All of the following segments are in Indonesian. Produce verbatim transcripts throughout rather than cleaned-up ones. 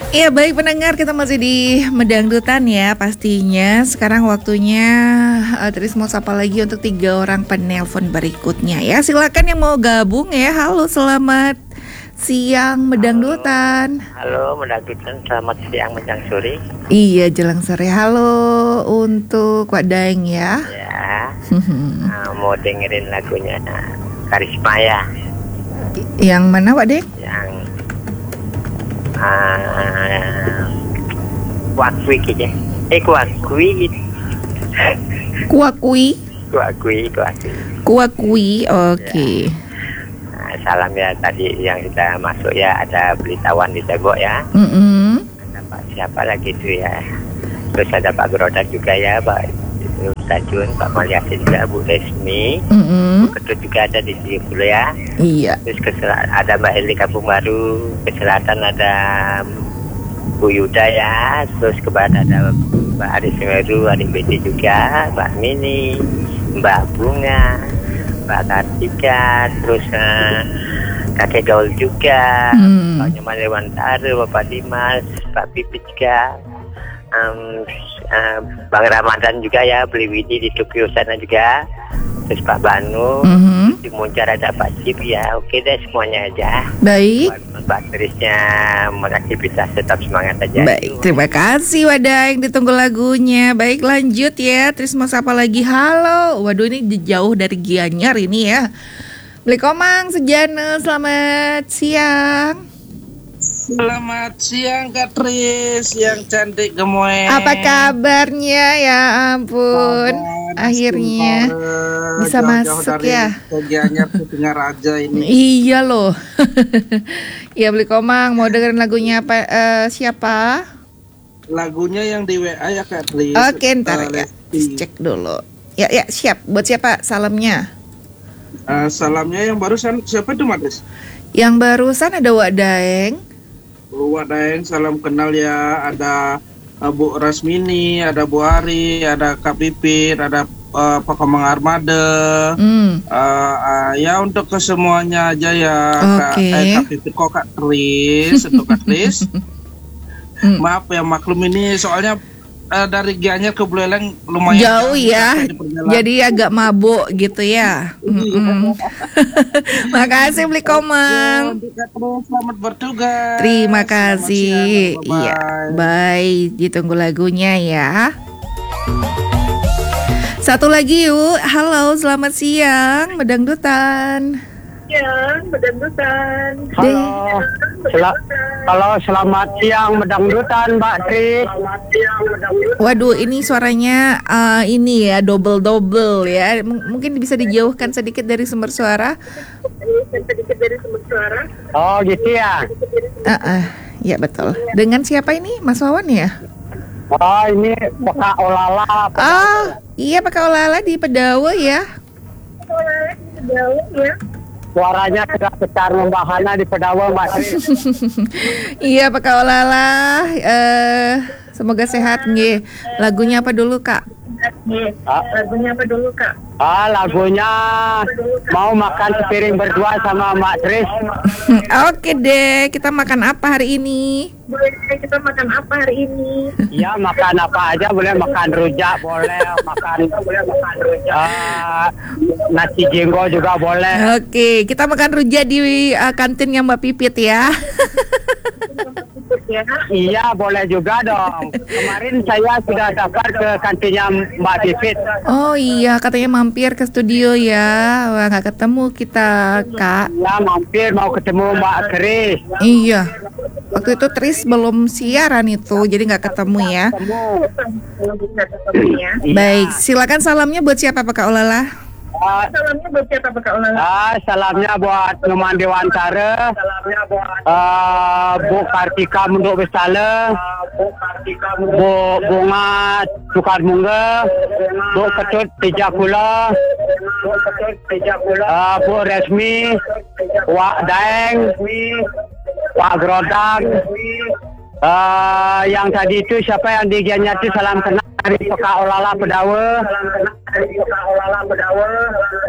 Iya baik pendengar, kita masih di Medangdutan ya pastinya. Sekarang waktunya uh, Tris mau sapa lagi untuk tiga orang penelpon berikutnya ya. Silakan yang mau gabung ya. Halo, selamat siang Medangdutan. Halo, halo Medangdutan, selamat siang menjelang sore. Iya jelang sore. Halo untuk Wak Daeng ya. Ya, uh, mau dengerin lagunya Karisma ya. Yang mana Wak Daeng? Yang uh, Kuakui gitu. Eh Kuakui gitu. Kuakui. Kuakui, Kuakui. Kuakui, oke. Okay. Ya. Nah, salam ya tadi yang kita masuk ya, ada Belitawan di Tebok ya. Mm-hmm. Ada Pak siapa lagi itu ya. Terus ada Pak Gerodak juga ya, Pak Tajun, Pak Maliasi juga, Bu Resmi. Mm-hmm. Ketut juga ada di sini dulu ya. Iya. Terus ke selatan ada Mbak Eli Kampung Baru, ke selatan ada Bu Yuda ya, terus ke barat ada Mbak Aris Semeru, Adik B D juga, Mbak Mini, Mbak Bunga, Mbak Kartika, terus uh, Kakek Gaul juga, hmm. Pak Nyoman Lewantara, Bapak Dimas, Pak Pipit juga, um, uh, Bang Ramadan juga ya, beli Widi di Tokyo sana juga, terus Pak Banu, mm-hmm. di Muncar ada Pak Cip ya, oke deh semuanya aja. Baik. Mbak Trisnya beraktivitas tetap semangat aja. Baik, terima kasih Wadah yang ditunggu lagunya. Baik lanjut ya, Tris mau sapa lagi. Halo, waduh ini jauh dari Gianyar ini ya. Beli Komang Sejana, selamat siang. Selamat siang Kak Tris, yang cantik gemoy. Apa kabarnya ya ampun. Kabar, akhirnya Sumpah, bisa jauh-jauh masuk dari ya. Gianyar ke Raja ini. Iya loh. Ya Beli Komang mau dengerin lagunya apa uh, siapa? Lagunya yang di W A ya Kak Tris. Oke, ntar uh, ya. Cek dulu. Ya ya siap. Buat siapa salamnya? Uh, salamnya yang barusan siapa itu Mas? Yang barusan ada Wak Daeng. Wak Daeng, salam kenal ya. Ada uh, Bu Rasmini, ada Bu Ari, ada Kak Pipit, ada uh, Pak Komang Armada. Hmm. Uh, uh, ya untuk kesemuanya aja ya. Kak, Oke. eh, Kak Pipit kok Kak Tris, untuk Kak Tris. Hmm. Maaf ya maklum ini soalnya uh, dari Gianyar ke Buleleng lumayan jauh ya, jadi agak mabuk gitu ya. Mm-mm. Makasih Beli Komang. Selamat bertugas. Terima kasih. Siang, iya, bye. Ditunggu lagunya ya. Satu lagi yuk. Halo, selamat siang, Medangdutan. Ya, Medangdutan. Halo, Sel- halo selamat siang Medangdutan Mbak Tri. Waduh, ini suaranya uh, ini ya double-double ya. M- mungkin bisa dijauhkan sedikit dari sumber suara. Sedikit dari sumber suara. Oh gitu ya. Uh-uh, ya betul. Dengan siapa ini, Mas Wawan ya? Oh ini Peka Olala. Oh, iya Pak Olala di Pedawe ya. Jauh ya. Suaranya sudah secar membahana di Pedawa Mbak Tri. Iya Pak Olala. Eh, semoga sehat nggih. Lagunya apa dulu Kak? Ah. Lagunya apa dulu Kak? Ah lagunya mau makan sepiring berdua sama Mbak Tris. Oke deh, kita makan apa hari ini? Boleh kita makan apa hari ini? Iya makan apa aja boleh, makan rujak boleh, makan boleh makan rujak. Ah, nasi jenggo juga boleh. Oke, kita makan rujak di uh, kantinnya Mbak Pipit ya. Ya. Iya boleh juga dong. Kemarin saya sudah daftar ke kantinnya Mbak Pipit. Oh iya, katanya mampir ke studio ya. Wah, nggak ketemu kita Kak. Ya mampir mau ketemu Mbak Kris. Iya. Waktu itu Tris belum siaran itu, jadi nggak ketemu ya. Kalau bisa ketemu ya. Baik, silakan salamnya buat siapa Pak Olala? Ah, Salamnya buat siapa Pak Olala? ah, salamnya buat Numan Dewantara. Salamnya buat uh, Bu Kartika Munduk Besala. Bu Bunga Tukar Mungga. Bu Ketut Tijakula. Bu Ketut Tijakula. Uh, Bu Resmi. Wak Daeng. Wak Gerodak. Uh, yang tadi itu siapa yang di Gianyar itu salam kenal dari Peka Olala Pedawe. Salam kenal dari Peka Olala Pedawe.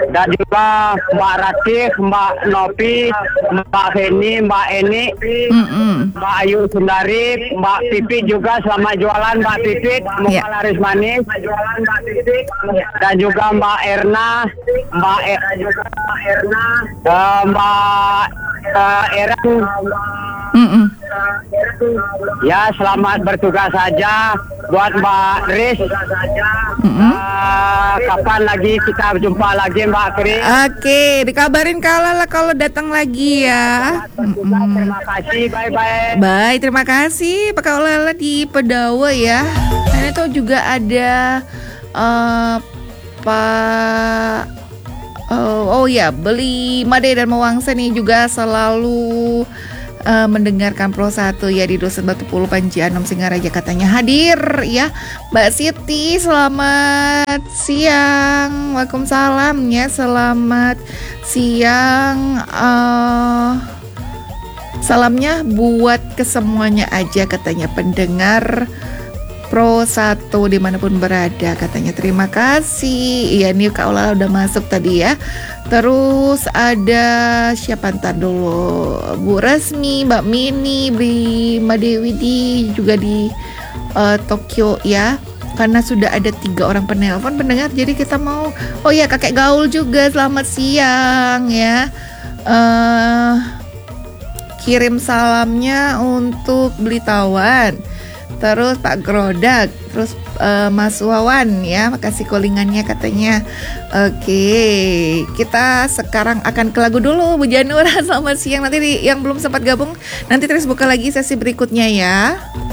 dan juga Mbak Ratih, Mbak Nopi, Mbak Heni, Mbak Eni, Mm-mm. Mbak Ayu Sundari, Mbak Pipit juga selamat jualan Mbak Pipit, semoga Ya. laris manis. Dan juga Mbak Erna, Mbak e- uh, Mbak uh, Eren. Mm-mm. Ya, selamat bertugas saja buat Mbak Riz. Mm-mm. Uh, kapan lagi kita berjumpa lagi Mbak Kris? Oke, dikabarin kalau lah kalau datang lagi ya. Mm-mm. Terima kasih, bye-bye. Baik, terima kasih Pak Kaulala di Pedawe ya. Dan itu juga ada eh, Pak oh, oh ya, Beli Made dan Mawangsa nih juga selalu eh, mendengarkan Pro satu ya di Dosen Batu Pulu Panji Anom Singaraja katanya hadir ya. Mbak Siti selamat siang. Waalaikumsalam ya. Selamat siang. eh Salamnya buat kesemuanya aja katanya pendengar Pro satu dimanapun berada katanya. Terima kasih. Iya nih Kak Ola udah masuk tadi ya. Terus ada siapa ntar dulu, Bu Resmi, Mbak Mini, Brima Dewi di juga di eh, Tokyo ya. Karena sudah ada tiga orang penelpon pendengar, jadi kita mau oh ya kakek Gaul juga selamat siang ya. Eh kirim salamnya untuk Beli Tawan, terus Pak Grodak, terus uh, Mas Wawan ya, makasih callingannya katanya. Oke, kita sekarang akan ke lagu dulu Bu Janura. Selamat siang, nanti di, yang belum sempat gabung nanti terus buka lagi sesi berikutnya ya.